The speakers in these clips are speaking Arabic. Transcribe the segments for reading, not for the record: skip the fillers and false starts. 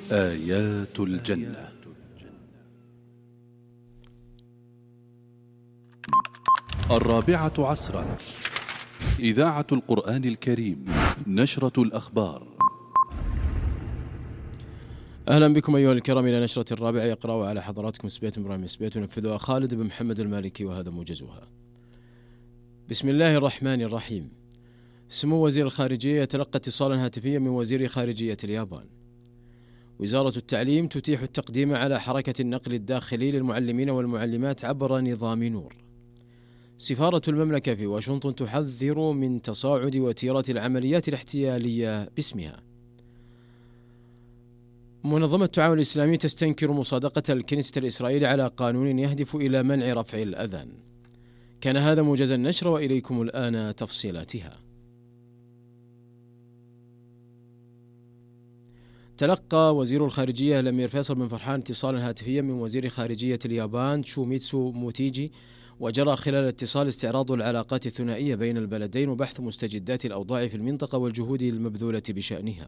آيات الجنة. الرابعة عصرا، إذاعة القرآن الكريم، نشرة الأخبار. أهلا بكم أيها الكرام إلى نشرة الرابعة، يقرأ على حضراتكم سبيت إبراهيم سبيت ونفذها خالد بن محمد المالكي، وهذا موجزها. بسم الله الرحمن الرحيم. سمو وزير الخارجية يتلقى اتصالا هاتفيا من وزير خارجية اليابان. وزارة التعليم تتيح التقديم على حركة النقل الداخلي للمعلمين والمعلمات عبر نظام نور. سفارة المملكة في واشنطن تحذر من تصاعد وتيرة العمليات الاحتيالية باسمها. منظمة التعاون الإسلامي تستنكر مصادقة الكنيسة الإسرائيلي على قانون يهدف إلى منع رفع الأذان. كان هذا موجز النشر، وإليكم الآن تفصيلاتها. تلقى وزير الخارجية الأمير فيصل بن فرحان اتصالا هاتفيا من وزير خارجية اليابان شوميتسو موتيجي، وجرى خلال الاتصال استعراض العلاقات الثنائية بين البلدين وبحث مستجدات الأوضاع في المنطقة والجهود المبذولة بشأنها.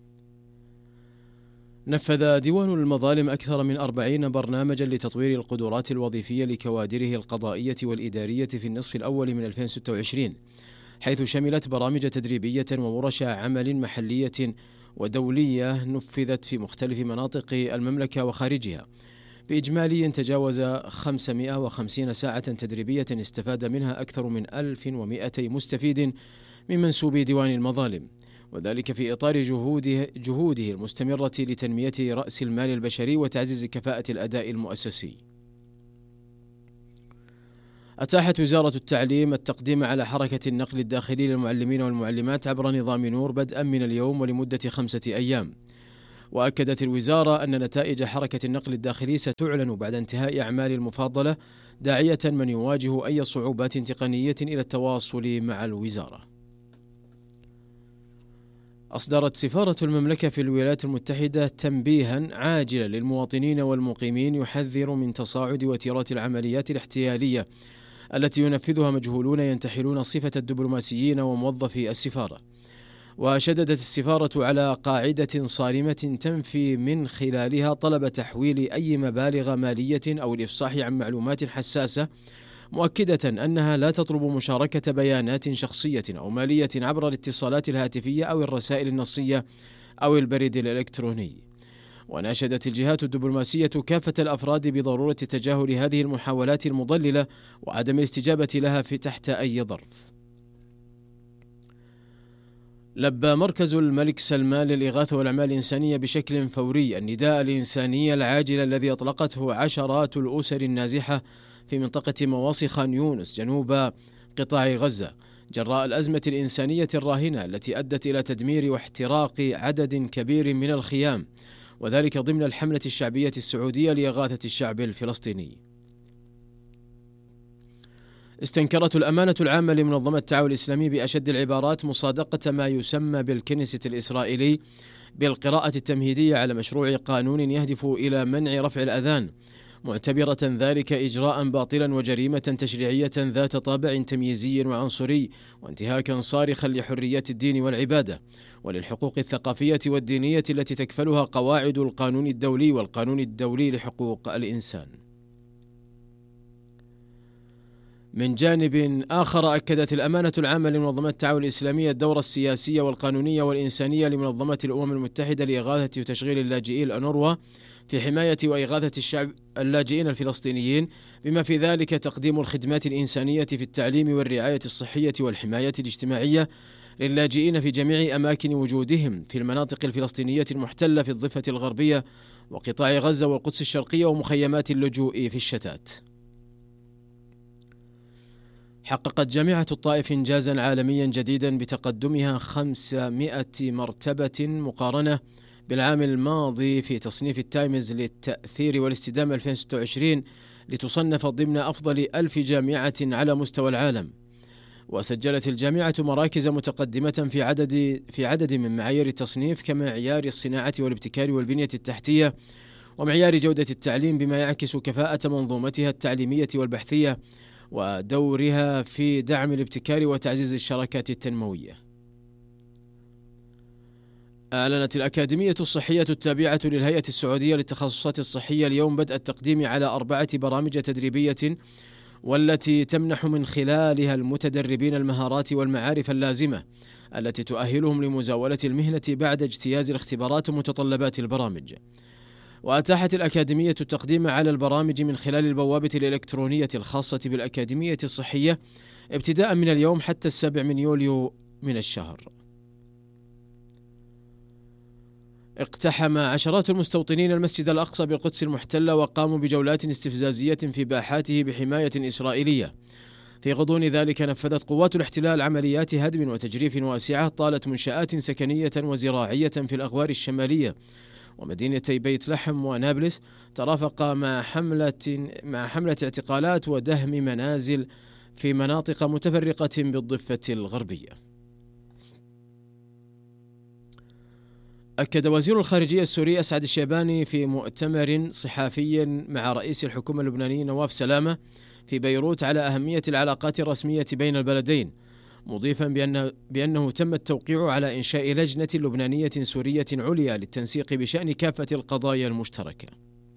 نفذ ديوان المظالم أكثر من 40 برنامجا لتطوير القدرات الوظيفية لكوادره القضائية والإدارية في النصف الأول من 2026، حيث شملت برامج تدريبية وورش عمل محلية ودولية نفذت في مختلف مناطق المملكة وخارجها، بإجمالي تجاوز 550 ساعة تدريبية استفاد منها أكثر من 1200 مستفيد من منسوبي ديوان المظالم، وذلك في إطار جهوده المستمرة لتنمية رأس المال البشري وتعزيز كفاءة الأداء المؤسسي. أتاحت وزارة التعليم التقديم على حركة النقل الداخلي للمعلمين والمعلمات عبر نظام نور بدءا من اليوم ولمدة 5 أيام. وأكدت الوزارة أن نتائج حركة النقل الداخلي ستعلن بعد انتهاء أعمال المفاضلة، داعية من يواجه أي صعوبات تقنية إلى التواصل مع الوزارة. أصدرت سفارة المملكة في الولايات المتحدة تنبيها عاجلا للمواطنين والمقيمين يحذر من تصاعد وتيرات العمليات الاحتيالية التي ينفذها مجهولون ينتحلون صفة الدبلوماسيين وموظفي السفارة. وشددت السفارة على قاعدة صارمة تنفي من خلالها طلب تحويل أي مبالغ مالية أو الإفصاح عن معلومات حساسة، مؤكدة أنها لا تطلب مشاركة بيانات شخصية أو مالية عبر الاتصالات الهاتفية أو الرسائل النصية أو البريد الإلكتروني. وناشدت الجهات الدبلوماسية كافة الأفراد بضرورة تجاهل هذه المحاولات المضللة وعدم الاستجابة لها في تحت أي ظرف. لبى مركز الملك سلمان للإغاثة والأعمال الإنسانية بشكل فوري النداء الإنساني العاجل الذي أطلقته عشرات الأسر النازحة في منطقة مواصي خان يونس جنوب قطاع غزة جراء الأزمة الإنسانية الراهنة التي أدت إلى تدمير واحتراق عدد كبير من الخيام، وذلك ضمن الحملة الشعبية السعودية لإغاثة الشعب الفلسطيني. استنكرت الأمانة العامة لمنظمة التعاون الإسلامي بأشد العبارات مصادقة ما يسمى بالكنيسة الإسرائيلي بالقراءة التمهيدية على مشروع قانون يهدف إلى منع رفع الأذان، معتبرة ذلك إجراء باطلا وجريمة تشريعية ذات طابع تمييزي وعنصري وانتهاكا صارخا لحريات الدين والعبادة وللحقوق الثقافية والدينية التي تكفلها قواعد القانون الدولي والقانون الدولي لحقوق الإنسان. من جانب آخر، أكدت الأمانة العامة لمنظمة التعاون الإسلامية الدور السياسي والقانوني والإنسانية لمنظمة الأمم المتحدة لإغاثة وتشغيل اللاجئين الأونروا في حماية وإغاثة الشعب اللاجئين الفلسطينيين، بما في ذلك تقديم الخدمات الإنسانية في التعليم والرعاية الصحية والحماية الاجتماعية للاجئين في جميع أماكن وجودهم في المناطق الفلسطينية المحتلة في الضفة الغربية وقطاع غزة والقدس الشرقية ومخيمات اللجوء في الشتات. حققت جامعة الطائف إنجازا عالميا جديدا بتقدمها 500 مرتبة مقارنة بالعام الماضي في تصنيف التايمز للتأثير والاستدامة 2026 لتصنف ضمن أفضل 1000 جامعة على مستوى العالم. وسجلت الجامعة مراكز متقدمة في عدد من معايير التصنيف كمعيار الصناعة والابتكار والبنية التحتية ومعيار جودة التعليم، بما يعكس كفاءة منظومتها التعليمية والبحثية ودورها في دعم الابتكار وتعزيز الشراكات التنموية. أعلنت الأكاديمية الصحية التابعة للهيئة السعودية للتخصصات الصحية اليوم بدء التقديم على 4 برامج تدريبية، والتي تمنح من خلالها المتدربين المهارات والمعارف اللازمة التي تؤهلهم لمزاولة المهنة بعد اجتياز الاختبارات ومتطلبات البرامج. وأتاحت الأكاديمية التقديم على البرامج من خلال البوابة الإلكترونية الخاصة بالأكاديمية الصحية ابتداء من اليوم حتى 7 من يوليو من الشهر. اقتحم عشرات المستوطنين المسجد الأقصى بالقدس المحتلة وقاموا بجولات استفزازية في باحاته بحماية إسرائيلية. في غضون ذلك نفذت قوات الاحتلال عمليات هدم وتجريف واسعة طالت منشآت سكنية وزراعية في الأغوار الشمالية ومدينتي بيت لحم ونابلس، ترافق مع حملة اعتقالات ودهم منازل في مناطق متفرقة بالضفة الغربية. أكد وزير الخارجية السوري أسعد الشيباني في مؤتمر صحافي مع رئيس الحكومة اللبناني نواف سلامة في بيروت على أهمية العلاقات الرسمية بين البلدين، مضيفا بأنه تم التوقيع على إنشاء لجنة لبنانية سورية عليا للتنسيق بشأن كافة القضايا المشتركة.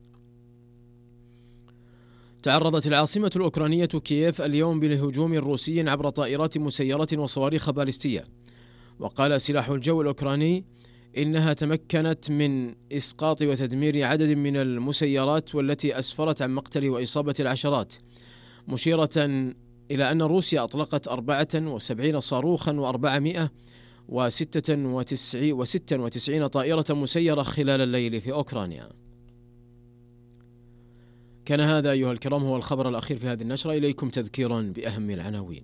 تعرضت العاصمة الأوكرانية كييف اليوم لهجوم روسي عبر طائرات مسيرة وصواريخ باليستية، وقال سلاح الجو الأوكراني إنها تمكنت من إسقاط وتدمير عدد من المسيرات والتي أسفرت عن مقتل وإصابة العشرات، مشيرة إلى أن روسيا أطلقت 74 صاروخا و496 طائرة مسيرة خلال الليل في أوكرانيا. كان هذا أيها الكرام هو الخبر الأخير في هذه النشرة. إليكم تذكيرا بأهم العناوين.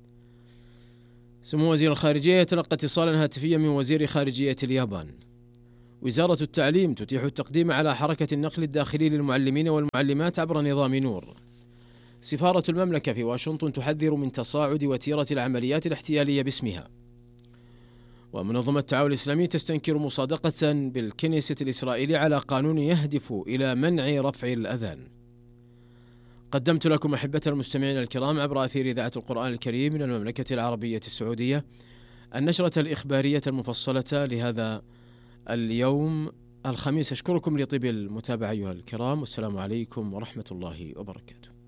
سمو وزير الخارجية يتلقى اتصالا هاتفيا من وزير خارجية اليابان. وزارة التعليم تتيح التقديم على حركة النقل الداخلي للمعلمين والمعلمات عبر نظام نور. سفارة المملكة في واشنطن تحذر من تصاعد وتيرة العمليات الاحتيالية باسمها. ومنظمة التعاون الإسلامي تستنكر مصادقة بالكنيسة الإسرائيلي على قانون يهدف إلى منع رفع الأذان. قدمت لكم أحبة المستمعين الكرام عبر أثير إذاعة القرآن الكريم من المملكة العربية السعودية النشرة الإخبارية المفصلة لهذا اليوم الخميس. أشكركم لطيب المتابعة أيها الكرام، والسلام عليكم ورحمة الله وبركاته.